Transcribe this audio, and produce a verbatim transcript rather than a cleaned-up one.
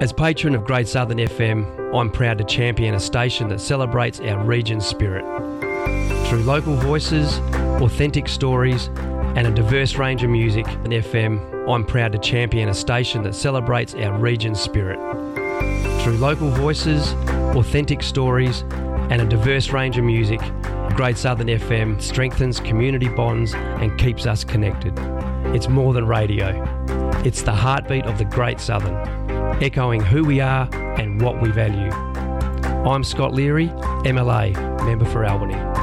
As patron of Great Southern F M, I'm proud to champion a station that celebrates our region's spirit. Through local voices, authentic stories, and a diverse range of music on F M, I'm proud to champion a station that celebrates our region's spirit. Through local voices, authentic stories, and a diverse range of music, Great Southern F M strengthens community bonds and keeps us connected. It's more than radio. It's the heartbeat of the Great Southern, echoing who we are and what we value. I'm Scott Leary, M L A, member for Albany.